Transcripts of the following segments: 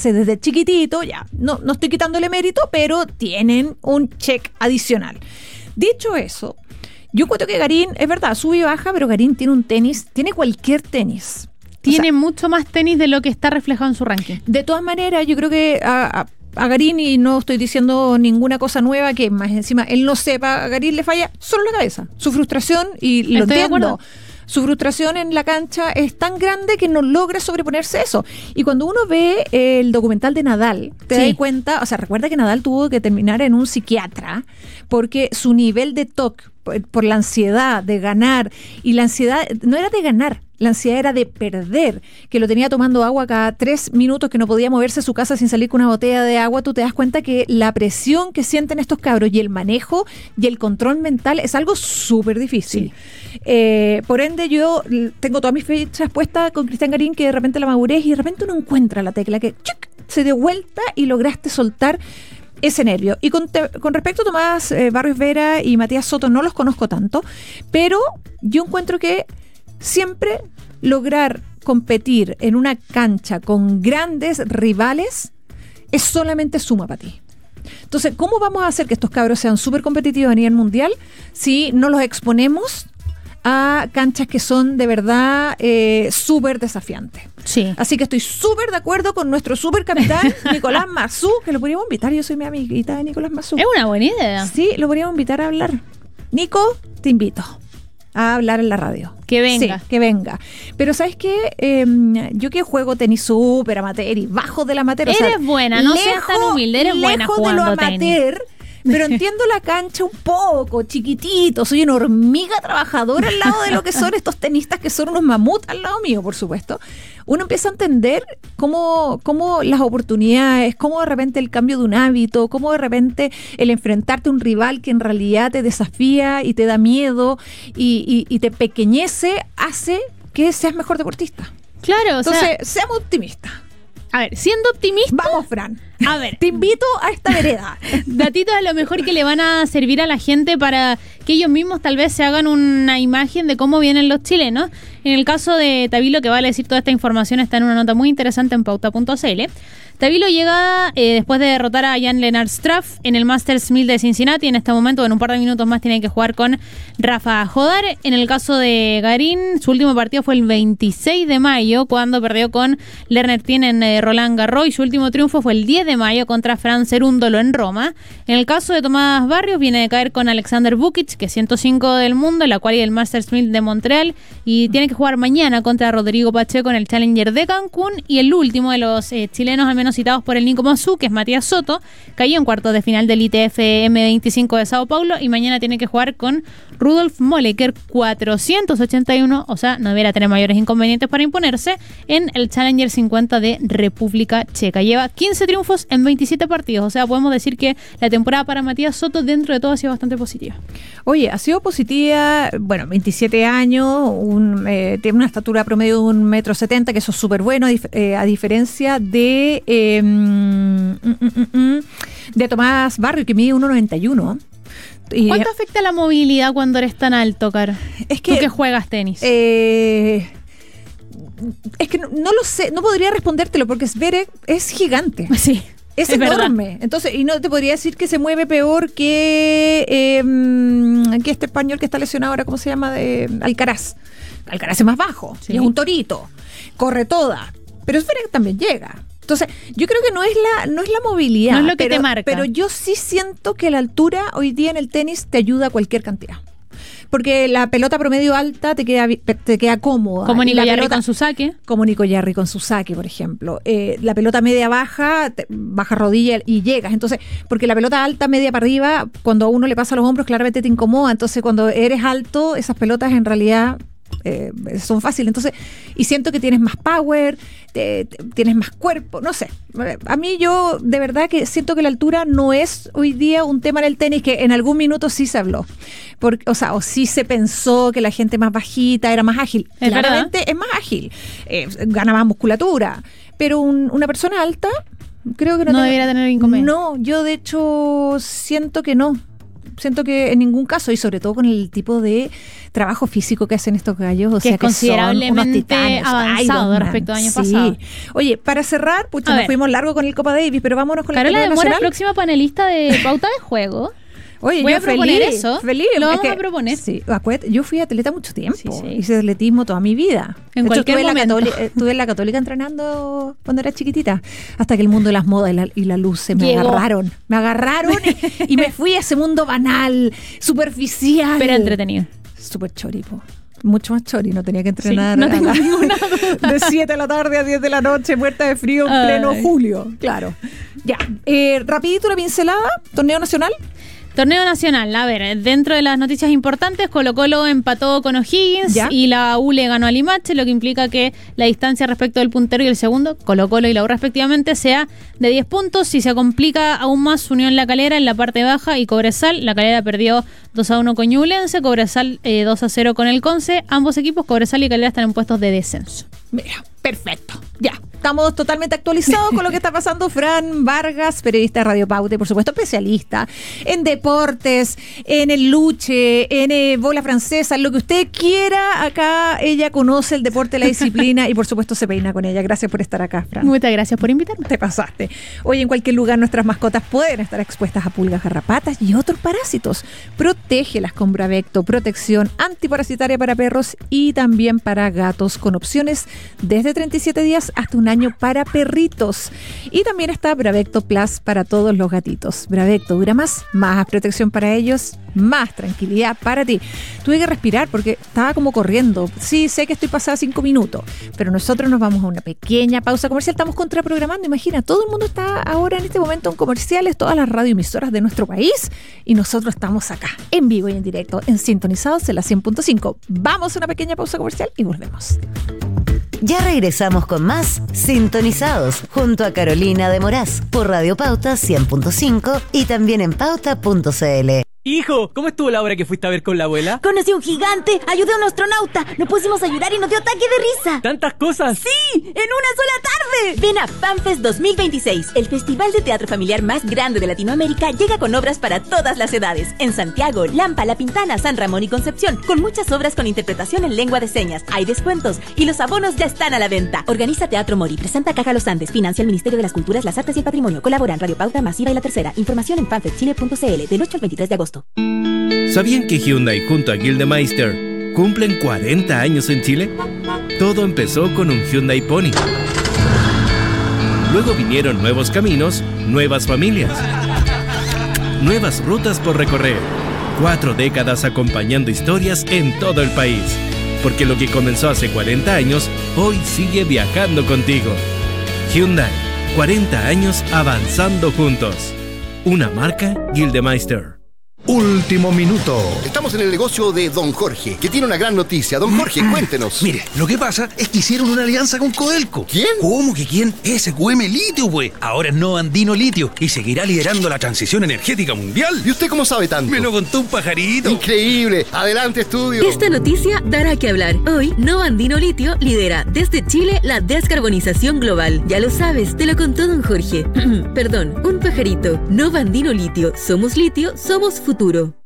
prepararse desde chiquitito, ya, no estoy quitándole mérito, pero tienen un check adicional. Dicho eso, yo encuentro que Garín, es verdad, sube y baja, pero Garín tiene un tenis, tiene cualquier tenis. Tiene mucho más tenis de lo que está reflejado en su ranking. De todas maneras, yo creo que a Garín, y no estoy diciendo ninguna cosa nueva, que más encima él no sepa, a Garín le falla solo la cabeza. Su frustración, y lo Estoy de entiendo, acuerdo. su frustración en la cancha es tan grande que no logra sobreponerse a eso. Y cuando uno ve el documental de Nadal, te das cuenta, o sea, recuerda que Nadal tuvo que terminar en un psiquiatra porque su nivel de TOC, por la ansiedad de ganar, y la ansiedad no era de ganar, la ansiedad era de perder, que lo tenía tomando agua cada 3 minutos, que no podía moverse de su casa sin salir con una botella de agua. Tú te das cuenta que la presión que sienten estos cabros y el manejo y el control mental es algo súper difícil. Por ende, yo tengo todas mis fechas puestas con Cristian Garín, que de repente la madurez y de repente uno encuentra la tecla que ¡chuc!, se dio vuelta y lograste soltar ese nervio. Y con respecto a Tomás Barrios Vera y Matías Soto, no los conozco tanto, pero yo encuentro que siempre lograr competir en una cancha con grandes rivales es solamente suma para ti. Entonces, ¿cómo vamos a hacer que estos cabros sean súper competitivos a nivel mundial si no los exponemos a canchas que son de verdad súper desafiantes? Sí. Así que estoy súper de acuerdo con nuestro súper capitán Nicolás Massú, que lo podríamos invitar. Yo soy mi amiguita de Nicolás Massú. Es una buena idea. Sí, lo podríamos invitar a hablar. Nico, te invito a hablar en la radio. Que venga. Sí, que venga. Pero ¿sabes qué? Yo que juego tenis súper amateur y bajo del amateur. Eres buena, no seas tan humilde, eres buena jugando de lo amateur, pero entiendo la cancha un poco, chiquitito. Soy una hormiga trabajadora al lado de lo que son estos tenistas, que son unos mamuts al lado mío, por supuesto. Uno empieza a entender cómo las oportunidades, cómo de repente el cambio de un hábito, cómo de repente el enfrentarte a un rival que en realidad te desafía y te da miedo y te pequeñece, hace que seas mejor deportista. Claro, entonces, seamos optimistas. A ver, siendo optimista. Vamos, Fran. A ver, te invito a esta vereda. Datitos a lo mejor que le van a servir a la gente para que ellos mismos tal vez se hagan una imagen de cómo vienen los chilenos. En el caso de Tabilo, que vale decir toda esta información, está en una nota muy interesante en pauta.cl. Tabilo llega después de derrotar a Jan-Lennard Struff en el Masters 1000 de Cincinnati. En este momento, en un par de minutos más, tiene que jugar con Rafa Jodar. En el caso de Garín, su último partido fue el 26 de mayo, cuando perdió con Lerner Tien en Roland Garros, y su último triunfo fue el 10 de mayo contra Fran Cerúndolo en Roma. En el caso de Tomás Barrios, viene de caer con Alexander Vukic, que es 105 del mundo, en la cual y el Masters 1000 de Montreal, y tiene que jugar mañana contra Rodrigo Pacheco en el Challenger de Cancún. Y el último de los chilenos, al menos citados por el Nico Massú, que es Matías Soto, cayó en cuartos de final del ITF M25 de Sao Paulo, y mañana tiene que jugar con Rudolf Molleker 481, o sea, no deberá tener mayores inconvenientes para imponerse en el Challenger 50 de República Checa. Lleva 15 triunfos en 27 partidos, o sea, podemos decir que la temporada para Matías Soto dentro de todo ha sido bastante positiva. Oye, ha sido positiva, bueno, 27 años, tiene una estatura promedio de 1,70 m, que eso es súper bueno, a diferencia de Tomás Barrios, que mide 1,91. ¿Cuánto afecta la movilidad cuando eres tan alto, Caro? Es que, tú que juegas tenis. Es que no lo sé, no podría respondértelo porque Zverev es gigante. Sí. Es enorme. Verdad. Entonces, y no te podría decir que se mueve peor que este español que está lesionado ahora, ¿cómo se llama? Alcaraz. Alcaraz es más bajo, sí. Y es un torito. Corre toda. Pero Zverev también llega. Entonces, yo creo que no es la movilidad. No es lo que te marca. Pero yo sí siento que la altura hoy día en el tenis te ayuda a cualquier cantidad. Porque la pelota promedio alta te queda cómoda. Como Nico Jarry con su saque. Como Nico Jarry con su saque, por ejemplo. La pelota media baja, baja rodilla y llegas. Entonces, porque la pelota alta, media para arriba, cuando a uno le pasa los hombros, claramente te incomoda. Entonces, cuando eres alto, esas pelotas en realidad son fáciles. Entonces, y siento que tienes más power, tienes más cuerpo, no sé. A mí yo de verdad que siento que la altura no es hoy día un tema en el tenis, que en algún minuto sí se habló. O sí se pensó que la gente más bajita era más ágil. Claramente es más ágil, gana más musculatura, pero una persona alta creo que no debería tener inconveniente. No, yo de hecho siento que no. siento que en ningún caso, y sobre todo con el tipo de trabajo físico que hacen estos gallos, o que sea, es considerablemente avanzado respecto al año pasado. Oye, para cerrar, nos fuimos largo con el Copa Davis, pero vámonos con Carola la Demora, nacional. Próxima panelista de Pauta de Juego. Oye, voy yo a proponer feliz, eso. Feliz. Lo vamos a proponer. Sí, yo fui atleta mucho tiempo. Sí. Hice atletismo toda mi vida. En cualquier momento. Estuve en la Católica entrenando cuando era chiquitita, hasta que el mundo de las modas y la luz se me agarraron. Me agarraron y me fui a ese mundo banal, superficial. Pero entretenido. Súper choripo. Mucho más chori, no tenía que entrenar. Sí, no tengo ninguna duda. De 7 de la tarde a 10 de la noche, muerta de frío en pleno julio. Claro. Ya. Rapidito la pincelada, torneo nacional. Torneo nacional, a ver, dentro de las noticias importantes, Colo-Colo empató con O'Higgins y la U le ganó a Limache, lo que implica que la distancia respecto del puntero y el segundo, Colo-Colo y la U respectivamente, sea de 10 puntos. Si se complica aún más, Unión La Calera en la parte baja y Cobresal. La Calera perdió 2-1 con Ñublense, Cobresal 2-0 con el Conce. Ambos equipos, Cobresal y Calera, están en puestos de descenso. Mira, perfecto. Ya, estamos totalmente actualizados con lo que está pasando. Fran Vargas, periodista de Radio Pauta y por supuesto especialista en deportes, en el luche, en bola francesa, lo que usted quiera. Acá ella conoce el deporte, la disciplina y por supuesto se peina con ella. Gracias por estar acá, Fran. Muchas gracias por invitarme. Te pasaste. Hoy en cualquier lugar nuestras mascotas pueden estar expuestas a pulgas, garrapatas y otros parásitos. Protégelas con Bravecto, protección antiparasitaria para perros y también para gatos, con opciones desde 37 días hasta un año para perritos. Y también está Bravecto Plus para todos los gatitos. Bravecto dura más protección para ellos, más tranquilidad para ti. Tuve que respirar porque estaba como corriendo. Sí, sé que estoy pasada 5 minutos, pero nosotros nos vamos a una pequeña pausa comercial. Estamos contraprogramando, imagina, todo el mundo está ahora en este momento en comerciales, todas las radioemisoras de nuestro país, y nosotros estamos acá, en vivo y en directo, en Sintonizados en la 100.5. Vamos a una pequeña pausa comercial y volvemos. Ya regresamos con más Sintonizados junto a Carolina de Moraz por Radio Pauta 100.5 y también en pauta.cl. Hijo, ¿cómo estuvo la obra que fuiste a ver con la abuela? Conocí a un gigante, ayudé a un astronauta, nos pusimos a llorar y nos dio ataque de risa. ¿Tantas cosas? ¡Sí! ¡En una sola tarde! Ven a FanFest 2026, el festival de teatro familiar más grande de Latinoamérica. Llega con obras para todas las edades. En Santiago, Lampa, La Pintana, San Ramón y Concepción, con muchas obras con interpretación en lengua de señas. Hay descuentos y los abonos ya están a la venta. Organiza Teatro Mori, presenta Caja Los Andes, financia el Ministerio de las Culturas, las Artes y el Patrimonio. Colaboran Radio Pauta, Masiva y La Tercera. Información en fanfestchile.cl del 8 al 23 de agosto. ¿Sabían que Hyundai junto a Gildemeister cumplen 40 años en Chile? Todo empezó con un Hyundai Pony. Luego vinieron nuevos caminos, nuevas familias, nuevas rutas por recorrer. 4 décadas acompañando historias en todo el país. Porque lo que comenzó hace 40 años, hoy sigue viajando contigo. Hyundai, 40 años avanzando juntos. Una marca Gildemeister. Último minuto. Estamos en el negocio de Don Jorge, que tiene una gran noticia. Don Jorge, cuéntenos. Mire, lo que pasa es que hicieron una alianza con Codelco. ¿Quién? ¿Cómo que quién? SQM Litio, pues. Ahora es No Andino Litio y seguirá liderando la transición energética mundial. ¿Y usted cómo sabe tanto? Me lo contó un pajarito. Increíble. Adelante, estudio. Esta noticia dará que hablar. Hoy, No Andino Litio lidera desde Chile la descarbonización global. Ya lo sabes, te lo contó Don Jorge. Perdón, un pajarito. No Andino Litio. Somos litio, somos futuro.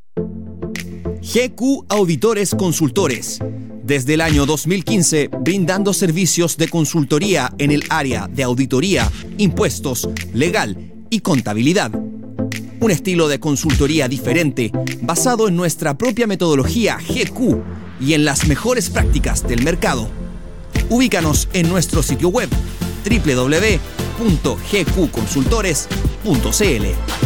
GQ Auditores Consultores. Desde el año 2015, brindando servicios de consultoría en el área de auditoría, impuestos, legal y contabilidad. Un estilo de consultoría diferente, basado en nuestra propia metodología GQ y en las mejores prácticas del mercado. Ubícanos en nuestro sitio web www.gqconsultores.cl.